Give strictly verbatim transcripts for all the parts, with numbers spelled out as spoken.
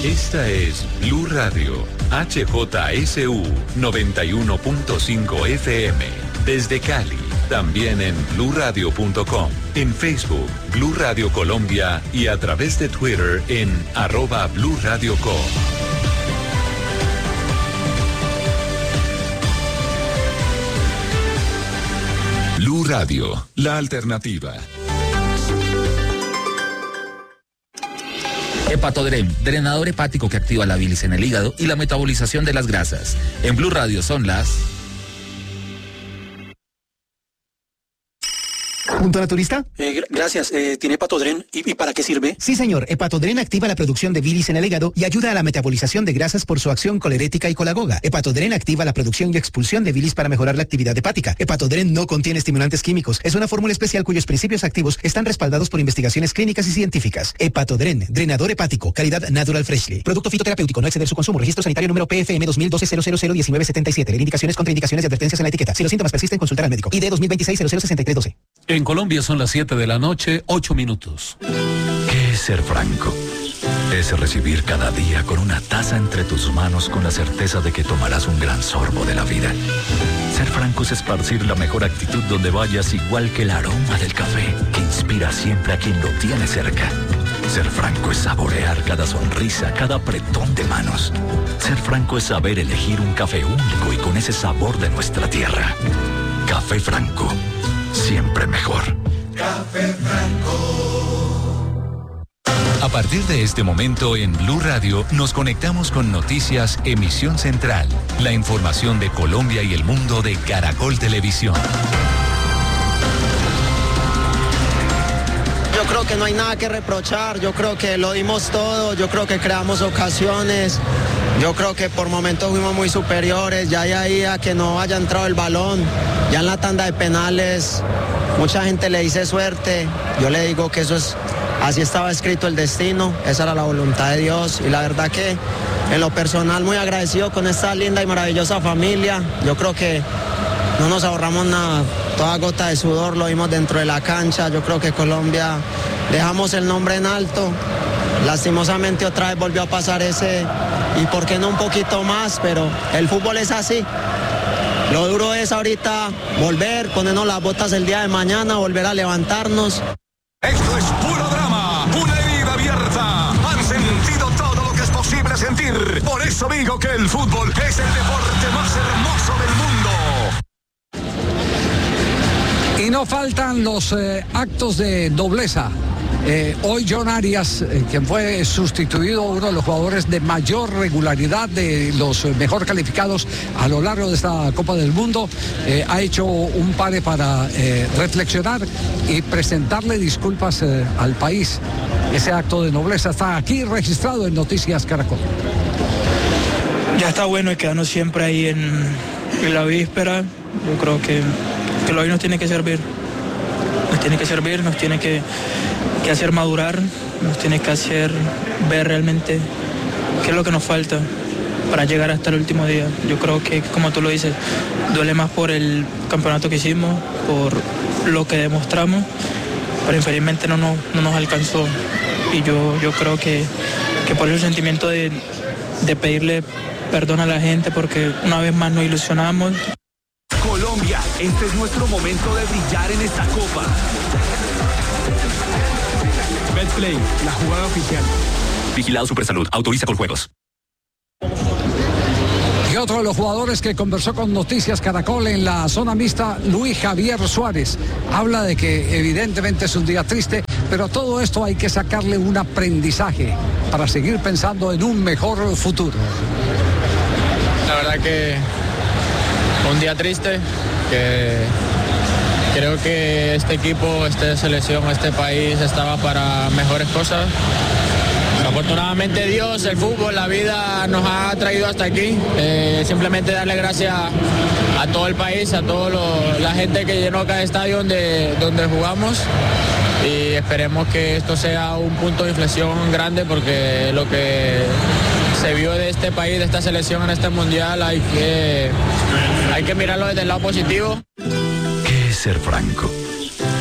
Esta es Blue Radio, H J S U noventa y uno punto cinco F M. Desde Cali, también en blue radio punto com, en Facebook, Blue Radio Colombia y a través de Twitter en arroba Blue Radio Co. Blue Radio, la alternativa. Hepatodren, drenador hepático que activa la bilis en el hígado y la metabolización de las grasas. En Blue Radio son las... ¿Punto naturista? Eh, gr- gracias. Eh, ¿Tiene Hepatodren? ¿Y, ¿Y para qué sirve? Sí, señor. Hepatodren activa la producción de bilis en el hígado y ayuda a la metabolización de grasas por su acción colerética y colagoga. Hepatodren activa la producción y expulsión de bilis para mejorar la actividad hepática. Hepatodren no contiene estimulantes químicos. Es una fórmula especial cuyos principios activos están respaldados por investigaciones clínicas y científicas. Hepatodren, drenador hepático, calidad Natural Freshly. Producto fitoterapéutico, no exceder su consumo. Registro sanitario número P F M dos mil doce cero cero cero diecinueve setenta y siete. Leer indicaciones, contraindicaciones y advertencias en la etiqueta. Si los síntomas persisten, consultar al médico. I D dos mil veintiséis cero cero sesenta y tres doce. En Colombia son las siete de la noche, ocho minutos. ¿Qué es ser franco? Es recibir cada día con una taza entre tus manos con la certeza de que tomarás un gran sorbo de la vida. Ser franco es esparcir la mejor actitud donde vayas, igual que el aroma del café, que inspira siempre a quien lo tiene cerca. Ser franco es saborear cada sonrisa, cada apretón de manos. Ser franco es saber elegir un café único y con ese sabor de nuestra tierra. Café Franco, siempre mejor. Café Franco. A partir de este momento en Blue Radio nos conectamos con Noticias Emisión Central, la información de Colombia y el mundo de Caracol Televisión. Yo creo que no hay nada que reprochar, yo creo que lo dimos todo, yo creo que creamos ocasiones, yo creo que por momentos fuimos muy superiores, ya hay ahí a que no haya entrado el balón, ya en la tanda de penales mucha gente le dice suerte, yo le digo que eso es, así estaba escrito el destino, esa era la voluntad de Dios y la verdad que en lo personal muy agradecido con esta linda y maravillosa familia, yo creo que no nos ahorramos nada, toda gota de sudor lo vimos dentro de la cancha, yo creo que Colombia dejamos el nombre en alto, lastimosamente otra vez volvió a pasar ese, y por qué no un poquito más, pero el fútbol es así, lo duro es ahorita volver, ponernos las botas el día de mañana, volver a levantarnos. Esto es puro drama, una herida abierta, han sentido todo lo que es posible sentir, por eso digo que el fútbol es el deporte más hermoso del mundo. Y no faltan los eh, actos de nobleza. Eh, hoy John Arias, eh, quien fue sustituido, uno de los jugadores de mayor regularidad, de los eh, mejor calificados a lo largo de esta Copa del Mundo, eh, ha hecho un pare para eh, reflexionar y presentarle disculpas eh, al país. Ese acto de nobleza está aquí registrado en Noticias Caracol. Ya está bueno y quedarnos siempre ahí en, en la víspera. Yo creo que, que lo hoy nos tiene que servir. Nos tiene que servir, nos tiene que, que hacer madurar, nos tiene que hacer ver realmente qué es lo que nos falta para llegar hasta el último día. Yo creo que, como tú lo dices, duele más por el campeonato que hicimos, por lo que demostramos, pero infelizmente no, no, no nos alcanzó. Y yo, yo creo que, que por el sentimiento de, de pedirle perdón a la gente, porque una vez más nos ilusionamos. Colombia, este es nuestro momento de brillar en esta copa. Betplay, la jugada oficial. Vigilado Supersalud, autoriza con juegos. Y otro de los jugadores que conversó con Noticias Caracol en la zona mixta, Luis Javier Suárez, habla de que evidentemente es un día triste, pero a todo esto hay que sacarle un aprendizaje para seguir pensando en un mejor futuro. La verdad que un día triste, que creo que este equipo, esta selección, este país estaba para mejores cosas. Afortunadamente Dios, el fútbol, la vida nos ha traído hasta aquí. Eh, simplemente darle gracias a todo el país, a toda la gente que llenó cada estadio donde, donde jugamos. Y esperemos que esto sea un punto de inflexión grande, porque lo que se vio de este país, de esta selección en este mundial, hay que, hay que mirarlo desde el lado positivo. ¿Qué es ser franco?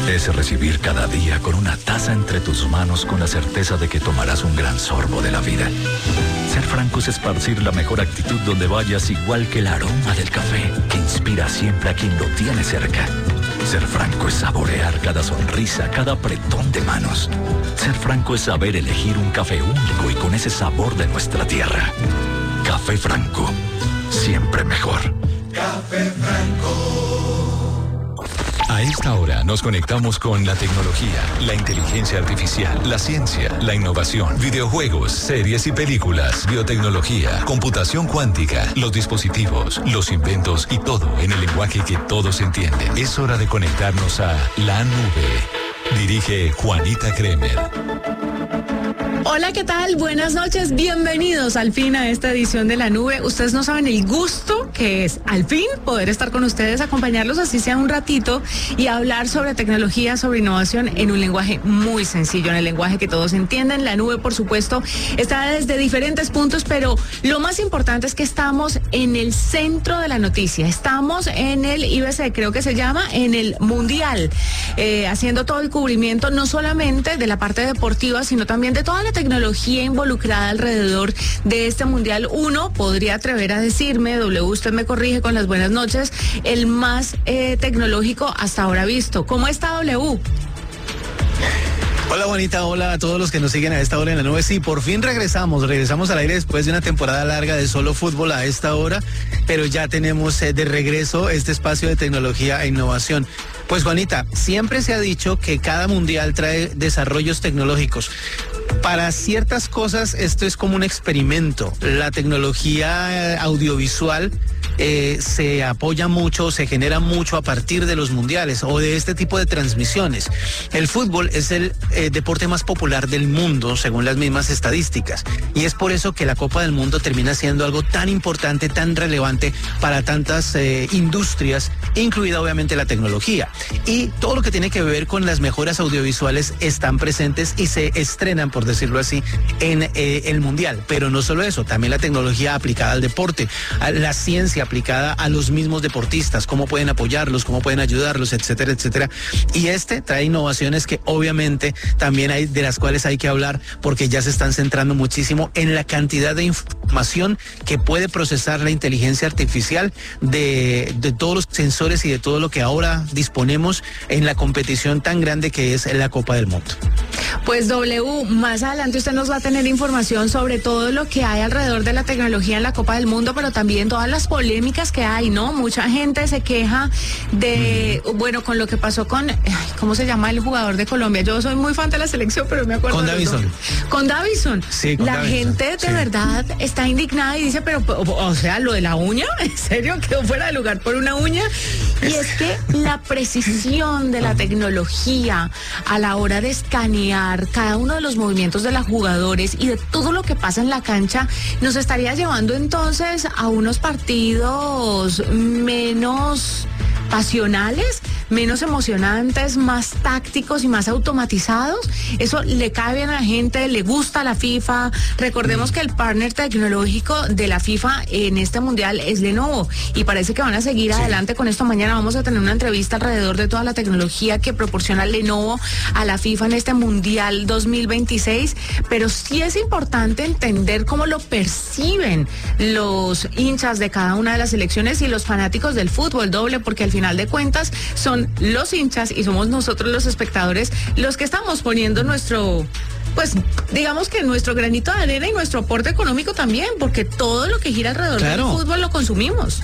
es recibir cada día con una taza entre tus manos con la certeza de que tomarás un gran sorbo de la vida. Ser franco es esparcir la mejor actitud donde vayas, igual que el aroma del café que inspira siempre a quien lo tiene cerca. Ser franco es saborear cada sonrisa, cada apretón de manos. Ser franco es saber elegir un café único y con ese sabor de nuestra tierra. Café Franco, siempre mejor. Café Franco. A esta hora nos conectamos con la tecnología, la inteligencia artificial, la ciencia, la innovación, videojuegos, series y películas, biotecnología, computación cuántica, los dispositivos, los inventos y todo en el lenguaje que todos entienden. Es hora de conectarnos a la nube. Dirige Juanita Kremer. Hola, ¿qué tal? Buenas noches, bienvenidos al fin a esta edición de La Nube. Ustedes no saben el gusto que es al fin poder estar con ustedes, acompañarlos así sea un ratito y hablar sobre tecnología, sobre innovación en un lenguaje muy sencillo, en el lenguaje que todos entienden. La Nube, por supuesto, está desde diferentes puntos, pero lo más importante es que estamos en el centro de la noticia. Estamos en el I B C, creo que se llama, en el Mundial, eh, haciendo todo el cubrimiento, no solamente de la parte deportiva, sino también de toda la tecnología involucrada alrededor de este Mundial. Uno podría atrever a decirme, W, usted me corrige con las buenas noches, el más eh, tecnológico hasta ahora visto. ¿Cómo está, W? Hola, Juanita, hola a todos los que nos siguen a esta hora en La Nube. Sí, por fin regresamos, regresamos al aire después de una temporada larga de solo fútbol a esta hora, pero ya tenemos eh, de regreso este espacio de tecnología e innovación. Pues, Juanita, siempre se ha dicho que cada mundial trae desarrollos tecnológicos. Para ciertas cosas esto es como un experimento. La tecnología audiovisual eh, se apoya mucho, se genera mucho a partir de los mundiales o de este tipo de transmisiones. El fútbol es el eh, deporte más popular del mundo, según las mismas estadísticas. Y es por eso que la Copa del Mundo termina siendo algo tan importante, tan relevante para tantas eh, industrias, incluida obviamente la tecnología. Y todo lo que tiene que ver con las mejoras audiovisuales están presentes y se estrenan, por decirlo así, en eh, el Mundial. Pero no solo eso, también la tecnología aplicada al deporte, a la ciencia aplicada a los mismos deportistas, cómo pueden apoyarlos, cómo pueden ayudarlos, etcétera, etcétera. Y este trae innovaciones que obviamente también hay, de las cuales hay que hablar, porque ya se están centrando muchísimo en la cantidad de información que puede procesar la inteligencia artificial de, de todos los sensores y de todo lo que ahora disponemos en la competición tan grande que es la Copa del Mundo. Pues, W, más adelante usted nos va a tener información sobre todo lo que hay alrededor de la tecnología en la Copa del Mundo, pero también todas las polémicas que hay, ¿no? Mucha gente se queja de, uh-huh. bueno, con lo que pasó con, ay, ¿cómo se llama el jugador de Colombia? Yo soy muy fan de la selección, pero me acuerdo. Con Davison. Con Davison. Sí, con la Davison. gente de sí. verdad está indignada y dice, pero, o sea, lo de la uña, ¿en serio quedó fuera de lugar por una uña? Y es que la precisión de la tecnología a la hora de escanear cada uno de los movimientos de los jugadores y de todo lo que pasa en la cancha nos estaría llevando entonces a unos partidos menos pasionales, menos emocionantes, más tácticos y más automatizados. Eso le cae bien a la gente, le gusta a la FIFA. Recordemos que el partner tecnológico de la FIFA en este mundial es Lenovo y parece que van a seguir sí. adelante con esto. Mañana vamos a tener una entrevista alrededor de toda la tecnología que proporciona Lenovo a la FIFA en este mundial dos mil veintiséis, pero sí es importante entender cómo lo perciben los hinchas de cada una de las selecciones y los fanáticos del fútbol, doble, porque al final de cuentas son los hinchas y somos nosotros los espectadores los que estamos poniendo nuestro, pues digamos que nuestro granito de arena y nuestro aporte económico también, porque todo lo que gira alrededor claro. del fútbol lo consumimos.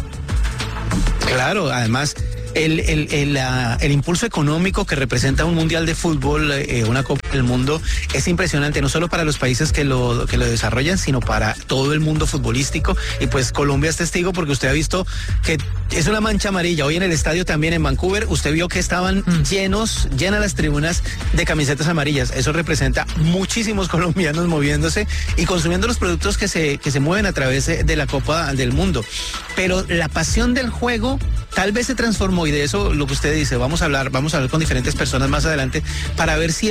Claro, además El, el, el, uh, el impulso económico que representa un mundial de fútbol, eh, una Copa del Mundo, es impresionante, no solo para los países que lo, que lo desarrollan, sino para todo el mundo futbolístico. Y pues Colombia es testigo porque usted ha visto que es una mancha amarilla. Hoy en el estadio también en Vancouver, usted vio que estaban mm. llenos, llenas las tribunas de camisetas amarillas. Eso representa muchísimos colombianos moviéndose y consumiendo los productos que se, que se mueven a través de la Copa del Mundo. Pero la pasión del juego tal vez se transformó, y de eso lo que usted dice, vamos a hablar, vamos a hablar con diferentes personas más adelante para ver si eso se ha transformado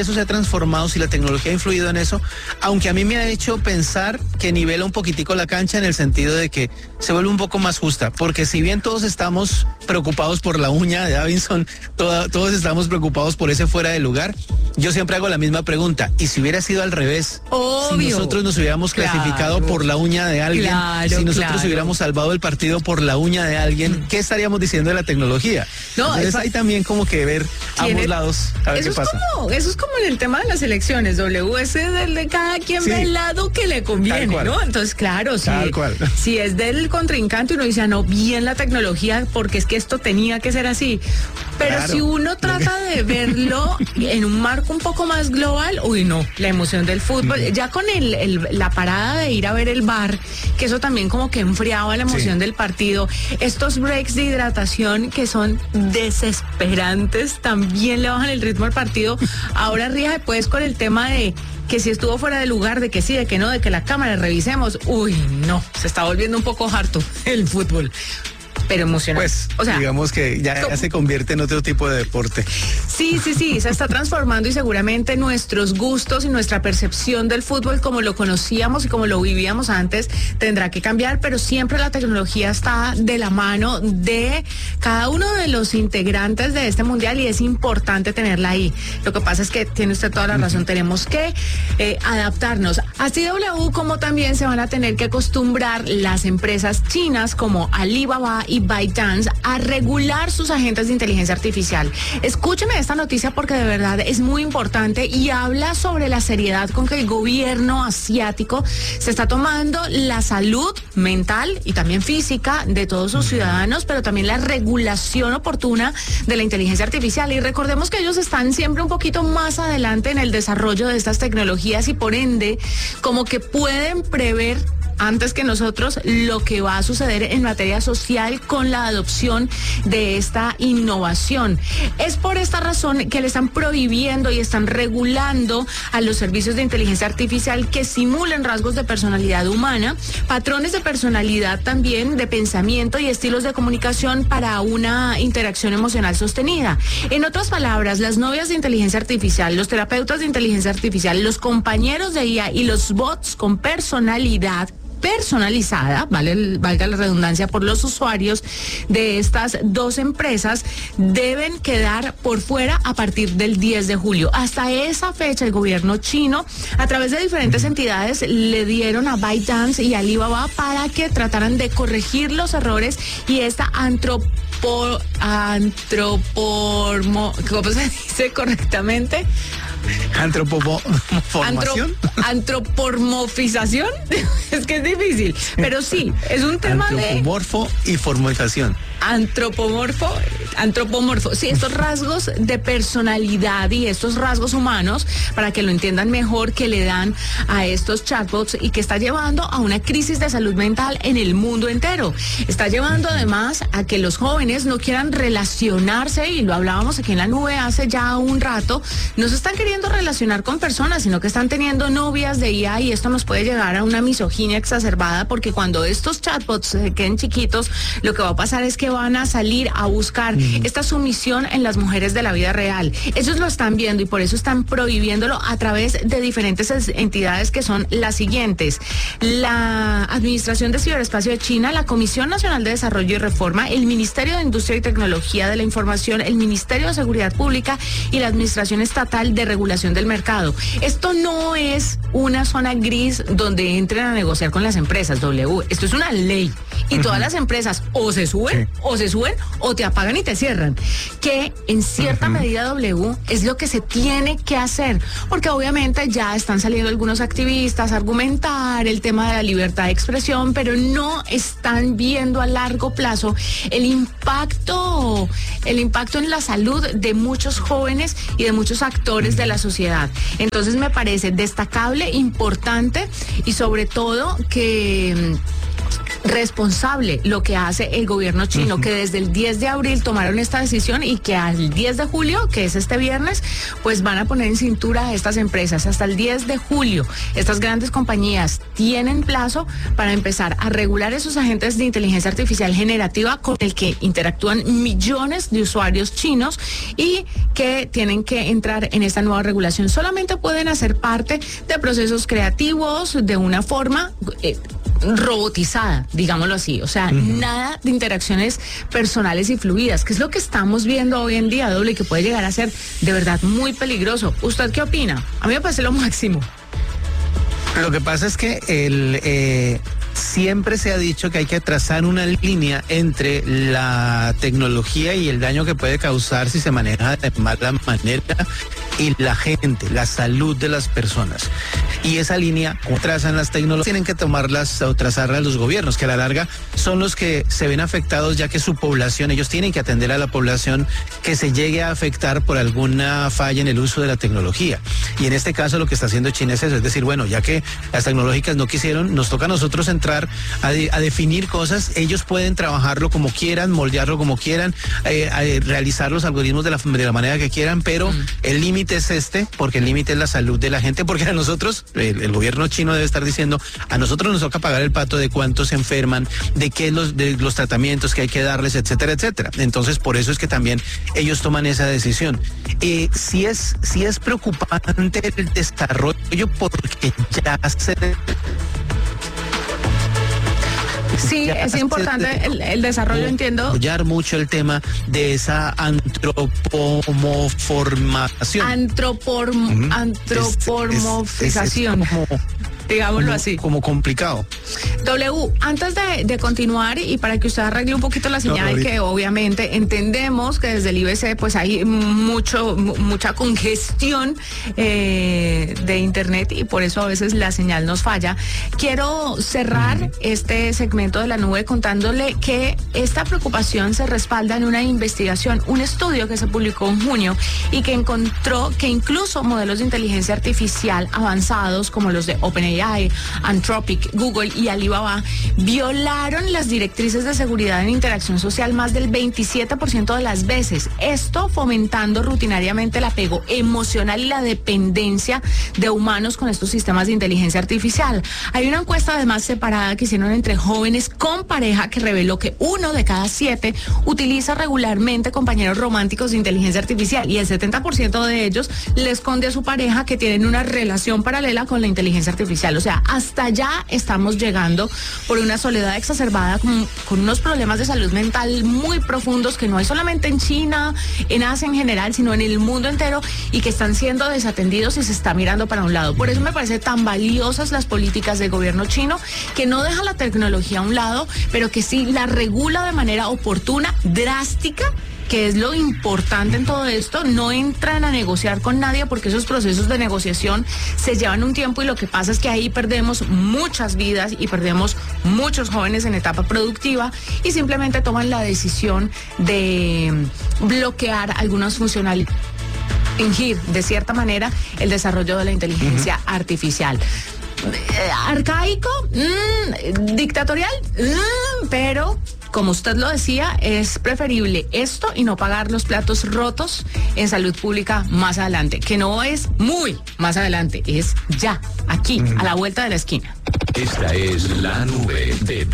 transformado, si la tecnología ha influido en eso, aunque a mí me ha hecho pensar que nivela un poquitico la cancha en el sentido de que se vuelve un poco más justa, porque si bien todos estamos preocupados por la uña de Davinson, toda, todos estamos preocupados por ese fuera de lugar, yo siempre hago la misma pregunta, ¿y si hubiera sido al revés? Obvio. Si nosotros nos hubiéramos Claro. clasificado por la uña de alguien, Claro, si nosotros claro. hubiéramos salvado el partido por la uña de alguien, ¿qué estaríamos diciendo de la tecnología? No, Entonces es- hay también como que ver Tiene- ambos lados, a ver eso qué es pasa. Como, eso es como en el tema de las elecciones, W S del de cada quien Sí. ve el lado que le conviene, Tal cual. ¿no? Entonces, claro, si, Tal cual. si es del contrincante, uno dice, ah, no, bien la tecnología, porque es que esto tenía que ser así. Pero Claro. si uno trata de verlo en un marco un poco más global, uy, no, la emoción del fútbol, ya con el, el- la parada de ir a ver el bar, que eso también como que enfriaba la emoción Sí. del partido, estos breaks de hidratación que son desesperantes, también le bajan el ritmo al partido. Ahora ríe pues con el tema de que si estuvo fuera de lugar, de que sí, de que no, de que la cámara revisemos. Uy, no, se está volviendo un poco harto el fútbol. Pero emocionante. Pues o sea, digamos que ya, ya se convierte en otro tipo de deporte. Sí, sí, sí, se está transformando y seguramente nuestros gustos y nuestra percepción del fútbol como lo conocíamos y como lo vivíamos antes tendrá que cambiar, pero siempre la tecnología está de la mano de cada uno de los integrantes de este mundial y es importante tenerla ahí. Lo que pasa es que tiene usted toda la razón, tenemos que eh, adaptarnos. Así W como también se van a tener que acostumbrar las empresas chinas como Alibaba y ByteDance a regular sus agentes de inteligencia artificial. Escúcheme esta noticia porque de verdad es muy importante y habla sobre la seriedad con que el gobierno asiático se está tomando la salud mental y también física de todos sus ciudadanos, pero también la regulación oportuna de la inteligencia artificial. Y recordemos que ellos están siempre un poquito más adelante en el desarrollo de estas tecnologías y por ende como que pueden prever antes que nosotros lo que va a suceder en materia social con la adopción de esta innovación. Es por esta razón que le están prohibiendo y están regulando a los servicios de inteligencia artificial que simulen rasgos de personalidad humana, patrones de personalidad también, de pensamiento y estilos de comunicación para una interacción emocional sostenida. En otras palabras, las novias de inteligencia artificial, los terapeutas de inteligencia artificial, los compañeros de I A y los bots con personalidad personalizada, vale, valga la redundancia, por los usuarios de estas dos empresas, deben quedar por fuera a partir del diez de julio. Hasta esa fecha, el gobierno chino, a través de diferentes entidades, le dieron a ByteDance y Alibaba para que trataran de corregir los errores y esta antropo, antropormo, ¿cómo se dice correctamente? ¿Antropoformación? Antrop- antropomorfización. Es que es difícil, pero sí, es un tema de Antropomorfo y formalización. antropomorfo, antropomorfo, sí, estos rasgos de personalidad y estos rasgos humanos, para que lo entiendan mejor, que le dan a estos chatbots y que está llevando a una crisis de salud mental en el mundo entero. Está llevando además a que los jóvenes no quieran relacionarse, y lo hablábamos aquí en la nube hace ya un rato, no se están queriendo relacionar con personas, sino que están teniendo novias de I A y esto nos puede llegar a una misoginia exacerbada porque cuando estos chatbots se queden chiquitos, lo que va a pasar es que van a salir a buscar mm. esta sumisión en las mujeres de la vida real. Ellos lo están viendo y por eso están prohibiéndolo a través de diferentes entidades que son las siguientes: la Administración de Ciberespacio de China, la Comisión Nacional de Desarrollo y Reforma, el Ministerio de Industria y Tecnología de la Información, el Ministerio de Seguridad Pública y la Administración Estatal de Regulación del Mercado. Esto no es una zona gris donde entren a negociar con las empresas, W. Esto es una ley y uh-huh. todas las empresas o se suben sí. o se suben o te apagan y te cierran, que en cierta uh-huh. medida, W, es lo que se tiene que hacer, porque obviamente ya están saliendo algunos activistas a argumentar el tema de la libertad de expresión, pero no están viendo a largo plazo el impacto, el impacto en la salud de muchos jóvenes y de muchos actores de la sociedad. Entonces me parece destacable, importante y sobre todo que responsable lo que hace el gobierno chino, uh-huh. que desde el diez de abril tomaron esta decisión y que al diez de julio, que es este viernes, pues van a poner en cintura a estas empresas. Hasta el diez de julio, estas grandes compañías tienen plazo para empezar a regular esos agentes de inteligencia artificial generativa con el que interactúan millones de usuarios chinos y que tienen que entrar en esta nueva regulación. Solamente pueden hacer parte de procesos creativos de una forma eh, robotizada, digámoslo así, o sea, uh-huh. nada de interacciones personales y fluidas, que es lo que estamos viendo hoy en día, doble, y que puede llegar a ser de verdad muy peligroso. ¿Usted qué opina? A mí me parece lo máximo. Lo que pasa es que el eh, siempre se ha dicho que hay que trazar una línea entre la tecnología y el daño que puede causar si se maneja de mala manera y la gente, la salud de las personas. Y esa línea, como trazan las tecnologías, tienen que tomarlas o trazarlas los gobiernos, que a la larga son los que se ven afectados, ya que su población, ellos tienen que atender a la población que se llegue a afectar por alguna falla en el uso de la tecnología. Y en este caso lo que está haciendo China es eso, es decir, bueno, ya que las tecnológicas no quisieron, nos toca a nosotros entrar a, de, a definir cosas, ellos pueden trabajarlo como quieran, moldearlo como quieran, eh, a realizar los algoritmos de la, de la manera que quieran, pero mm. el límite es este, porque el límite es la salud de la gente, porque a nosotros, el, el gobierno chino debe estar diciendo, a nosotros nos toca pagar el pato de cuántos se enferman, de qué los, de los tratamientos que hay que darles, etcétera, etcétera. Entonces, por eso es que también ellos toman esa decisión. Eh, sí es, sí es preocupante el desarrollo porque ya se... Sí, ya es importante el, el desarrollo, entiendo. Apoyar mucho el tema de esa antropomorfización. Antroporm, uh-huh. Antropomorfización. Es, es, es como, digámoslo como, así. Como complicado. W, antes de, de continuar y para que usted arregle un poquito la señal, no, que obviamente entendemos que desde el I B C pues hay mucho mucha congestión eh, de internet y por eso a veces la señal nos falla. Quiero cerrar uh-huh. este segmento de la nube contándole que esta preocupación se respalda en una investigación, un estudio que se publicó en junio y que encontró que incluso modelos de inteligencia artificial avanzados como los de OpenAI, Anthropic, Google y Alibaba violaron las directrices de seguridad en interacción social más del veintisiete por ciento de las veces. Esto fomentando rutinariamente el apego emocional y la dependencia de humanos con estos sistemas de inteligencia artificial. Hay una encuesta además separada que hicieron entre jóvenes con pareja que reveló que uno de cada siete utiliza regularmente compañeros románticos de inteligencia artificial y el setenta por ciento de ellos le esconde a su pareja que tienen una relación paralela con la inteligencia artificial. O sea, hasta allá estamos llegando por una soledad exacerbada con, con unos problemas de salud mental muy profundos que no hay solamente en China, en Asia en general, sino en el mundo entero y que están siendo desatendidos y se está mirando para un lado. Por eso me parece tan valiosas las políticas del gobierno chino, que no deja la tecnología a un lado, pero que sí la regula de manera oportuna, drástica, que es lo importante en todo esto. No entran a negociar con nadie porque esos procesos de negociación se llevan un tiempo y lo que pasa es que ahí perdemos muchas vidas y perdemos muchos jóvenes en etapa productiva y simplemente toman la decisión de bloquear algunas funcionalidades, fingir de cierta manera el desarrollo de la inteligencia uh-huh. artificial. Arcaico, mm, dictatorial, mm, pero como usted lo decía, es preferible esto y no pagar los platos rotos en salud pública más adelante, que no es muy más adelante, es ya, aquí, mm. a la vuelta de la esquina. Esta es la nube de